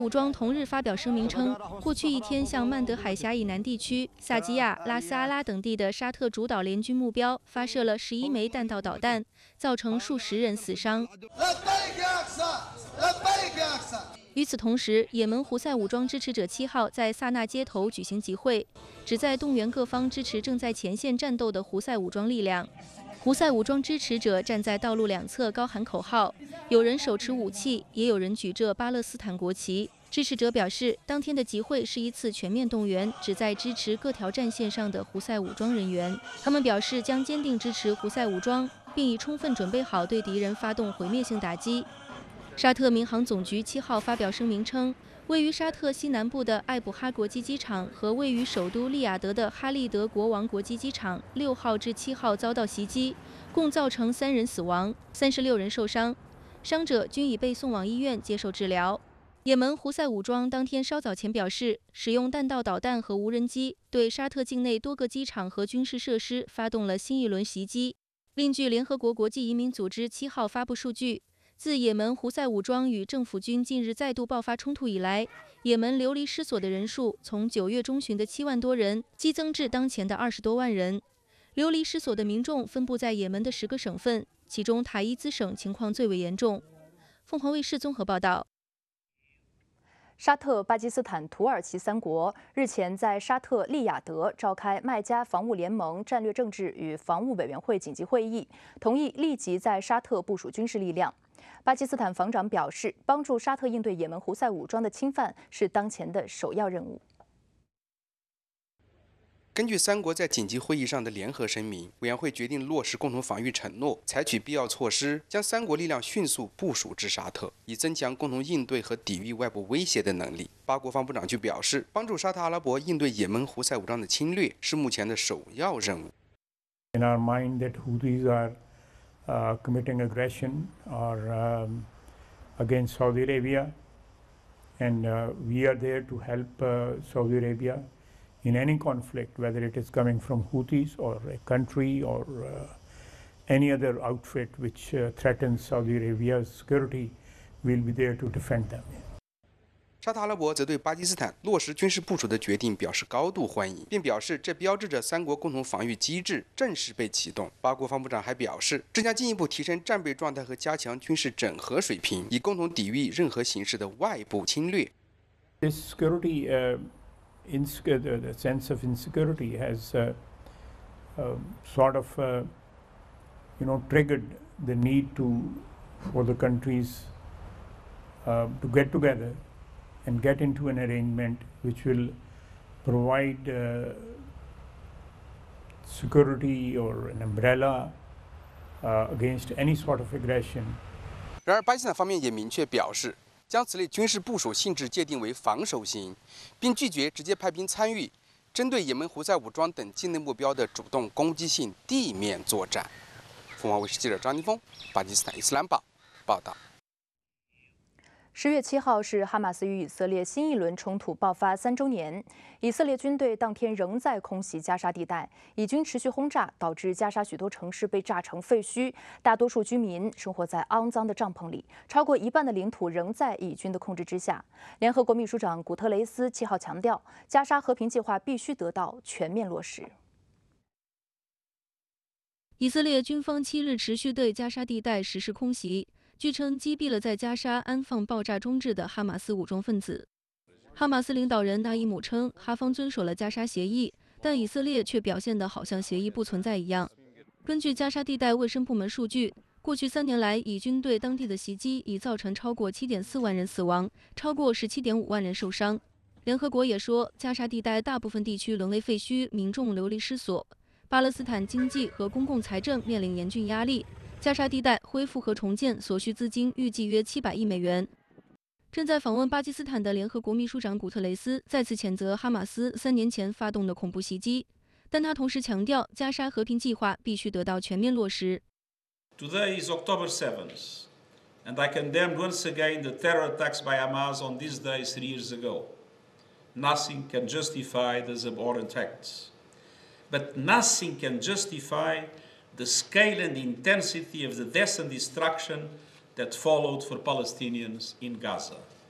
武装同日发表声明称，过去一天向曼德海峡以南地区、萨基亚、拉斯阿拉等地的沙特主导联军目标发射了11枚弹道导弹，造成数十人死伤。与此同时，也门胡塞武装支持者7号在萨那街头举行集会，旨在动员各方支持正在前线战斗的胡塞武装力量。胡塞武装支持者站在道路两侧高喊口号，有人手持武器，也有人举着巴勒斯坦国旗。支持者表示，当天的集会是一次全面动员，旨在支持各条战线上的胡塞武装人员。他们表示将坚定支持胡塞武装，并已充分准备好对敌人发动毁灭性打击。沙特民航总局7号发表声明称，位于沙特西南部的艾卜哈国际机场和位于首都利雅得的哈利德国王国际机场6号至7号遭到袭击，共造成3人死亡，36人受伤，伤者均已被送往医院接受治疗。也门胡塞武装当天稍早前表示，使用弹道导弹和无人机对沙特境内多个机场和军事设施发动了新一轮袭击。另据联合国国际移民组织7号发布数据，自也门胡塞武装与政府军近日再度爆发冲突以来，也门流离失所的人数从9月中旬的7万多人激增至当前的20多万人。流离失所的民众分布在也门的10个省份，其中塔伊兹省情况最为严重。凤凰卫视综合报道。 沙特、巴基斯坦、土耳其3国日前在沙特利雅得召开麦加防务联盟战略政治与防务委员会紧急会议，同意立即在沙特部署军事力量。巴基斯坦防长表示，帮助沙特应对也门胡塞武装的侵犯是当前的首要任务。 根据3国在紧急会议上的联合声明，委员会决定落实共同防御承诺，采取必要措施，将3国力量迅速部署至沙特，以增强共同应对和抵御外部威胁的能力。巴国防部长就表示，帮助沙特阿拉伯应对也门胡塞武装的侵略是目前的首要任务。 In our mind that Houthis are committing aggression or against Saudi Arabia, and we are there to help Saudi Arabia in any conflict, whether it is coming from Houthis or a country or any other outfit which threatens Saudi Arabia's security, we'll be there to defend them. 沙特阿拉伯则对巴基斯坦落实军事部署的决定表示高度欢迎，并表示这标志着3国共同防御机制正式被启动。巴国防部长还表示，这将进一步提升战备状态和加强军事整合水平，以共同抵御任何形式的外部侵略。 This security, the sense of insecurity has sort of, triggered the need for the countries to get together and get into an arrangement which will provide security or an umbrella against any sort of aggression. 然而，巴基斯坦方面也明确表示，将此类军事部署性质界定为防守型，并拒绝直接派兵参与针对也门胡塞武装等境内目标的主动攻击性地面作战。凤凰卫视记者张金峰，巴基斯坦伊斯兰堡报道。 10月7号是哈马斯与以色列新一轮冲突爆发3周年。以色列军队当天仍在空袭加沙地带，以军持续轰炸，导致加沙许多城市被炸成废墟，大多数居民生活在肮脏的帐篷里，超过1半的领土仍在以军的控制之下。联合国秘书长古特雷斯7号强调，加沙和平计划必须得到全面落实。 以色列军方7日持续对加沙地带实施空袭。据称，击毙了在加沙安放爆炸装置的哈马斯武装分子。哈马斯领导人纳伊姆称，哈方遵守了加沙协议，但以色列却表现得好像协议不存在一样。根据加沙地带卫生部门数据，过去3年来，以军对当地的袭击已造成超过7.4万人死亡，超过17.5万人受伤。联合国也说，加沙地带大部分地区沦为废墟，民众流离失所，巴勒斯坦经济和公共财政面临严峻压力。加沙地带恢复和重建所需资金预计约700亿美元。正在访问巴基斯坦的联合国秘书长古特雷斯再次谴责哈马斯3年前发动的恐怖袭击，但他同时强调，加沙和平计划必须得到全面落实。 Today is October 7th, and I condemned once again the terror attacks by Hamas on this day 3 years ago. Nothing can justify these abhorrent acts, but nothing can justify the scale and intensity of the death and destruction that followed for Palestinians in Gaza.